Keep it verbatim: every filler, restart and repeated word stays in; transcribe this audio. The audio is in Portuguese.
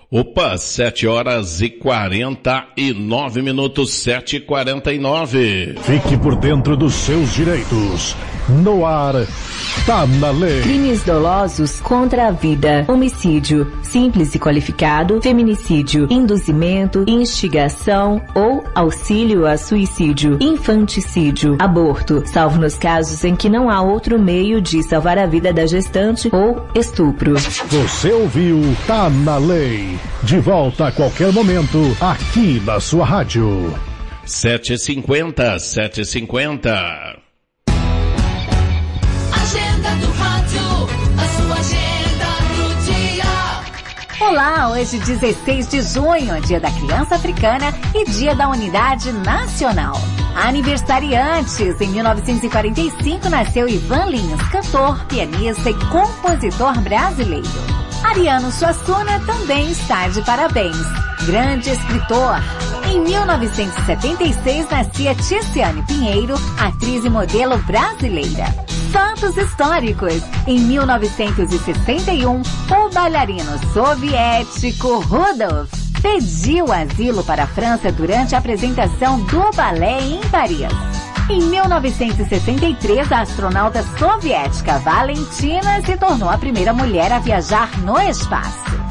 Opa, sete horas e quarenta e nove minutos, sete e quarenta e nove. Fique por dentro dos seus direitos. No ar, tá na lei. Crimes dolosos contra a vida, homicídio, simples e qualificado, feminicídio, induzimento, instigação ou auxílio a suicídio, infanticídio, aborto, salvo nos casos em que não há outro meio de salvar a vida da gestante ou estupro. Você ouviu Tá na Lei. De volta a qualquer momento, aqui na sua rádio. sete e cinquenta, sete e cinquenta. Agenda do rádio, a sua agenda do dia. Olá, hoje dezesseis de junho, dia da criança africana e dia da unidade nacional. Aniversariantes, em mil novecentos e quarenta e cinco nasceu Ivan Lins, cantor, pianista e compositor brasileiro. Ariano Suassuna também está de parabéns. Grande escritor. Em mil novecentos e setenta e seis nascia Tiziane Pinheiro, atriz e modelo brasileira. Fatos históricos. Em mil novecentos e sessenta e um, o bailarino soviético Rudolf pediu asilo para a França durante a apresentação do balé em Paris. Em mil novecentos e sessenta e três, a astronauta soviética Valentina se tornou a primeira mulher a viajar no espaço.